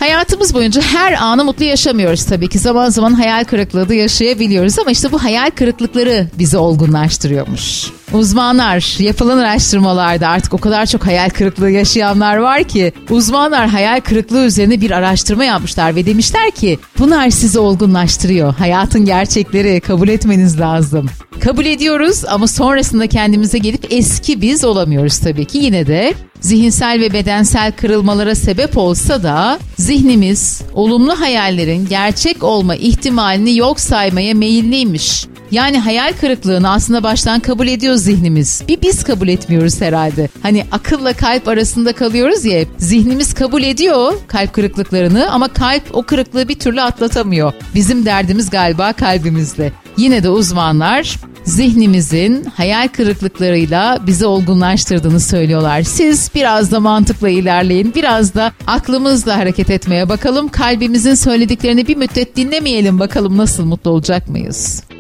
Hayatımız boyunca her anı mutlu yaşamıyoruz tabii ki. Zaman zaman hayal kırıklığı da yaşayabiliyoruz ama işte bu hayal kırıklıkları bizi olgunlaştırıyormuş. Uzmanlar, yapılan araştırmalarda artık o kadar çok hayal kırıklığı yaşayanlar var ki uzmanlar hayal kırıklığı üzerine bir araştırma yapmışlar ve demişler ki bunlar sizi olgunlaştırıyor. Hayatın gerçekleri, kabul etmeniz lazım. Kabul ediyoruz ama sonrasında kendimize gelip eski biz olamıyoruz tabii ki. Yine de zihinsel ve bedensel kırılmalara sebep olsa da zihnimiz olumlu hayallerin gerçek olma ihtimalini yok saymaya meyilliymiş. Yani hayal kırıklığını aslında baştan kabul ediyor zihnimiz. Biz kabul etmiyoruz herhalde. Hani akılla kalp arasında kalıyoruz ya. Zihnimiz kabul ediyor kalp kırıklıklarını ama kalp o kırıklığı bir türlü atlatamıyor. Bizim derdimiz galiba kalbimizde. Yine de uzmanlar zihnimizin hayal kırıklıklarıyla bizi olgunlaştırdığını söylüyorlar. Siz biraz da mantıkla ilerleyin, biraz da aklımızla hareket etmeye bakalım. Kalbimizin söylediklerini bir müddet dinlemeyelim, bakalım nasıl mutlu olacak mıyız?